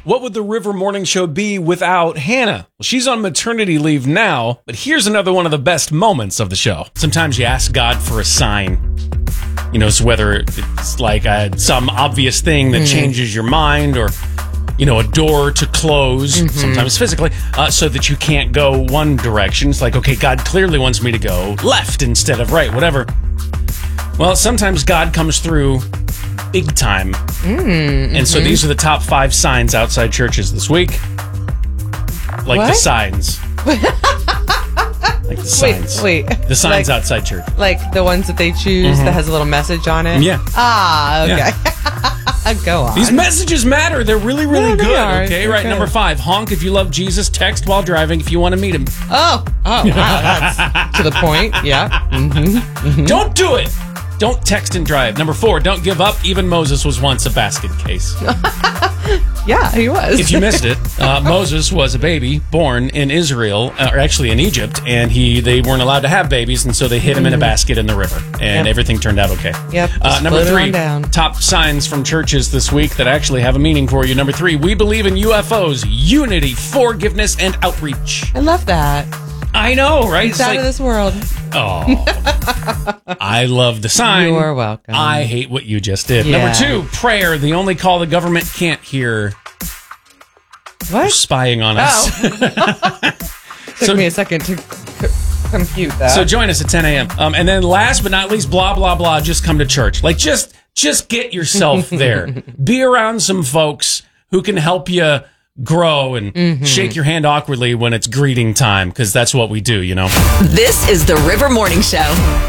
What would the River Morning Show be without Hannah? Well, she's on maternity leave now, but here's another one of the best moments of the show. Sometimes you ask God for a sign. You know, so whether it's like some obvious thing that changes your mind or, you know, a door to close, sometimes physically, so that you can't go one direction. It's like, okay, God clearly wants me to go left instead of right, whatever. Well, sometimes God comes through big time. And so these are the top 5 signs outside churches this week. Like the signs. Like the signs. Wait. The signs outside church. Like the ones that they choose that has a little message on it? Yeah. Ah, okay. Yeah. Go on. These messages matter. They're really, really good. Are. Okay, right. Good. Number 5. Honk if you love Jesus. Text while driving if you want to meet him. Oh, wow. That's to the point. Yeah. Don't do it. Don't text and drive. Number 4. Don't give up. Even Moses was once a basket case. Yeah, he was. If you missed it, Moses was a baby born in Israel, or actually in Egypt, and they weren't allowed to have babies, and so they hid him in a basket in the river, and everything turned out okay. Yep. Number 3, top signs from churches this week that actually have a meaning for you. Number 3, we believe in UFOs, unity, forgiveness, and outreach. I love that. I know, right? It's out of this world. Oh, I love the sign. You're welcome. I hate what you just did. Yeah. Number 2, prayer, the only call the government can't hear. What? They're spying on us. Oh. Took me a second to compute that. So join us at 10 a.m. And then last but not least, blah, blah, blah, just come to church. Like, just get yourself there. Be around some folks who can help you grow and shake your hand awkwardly when it's greeting time, because that's what we do, you know? This is the River Morning Show.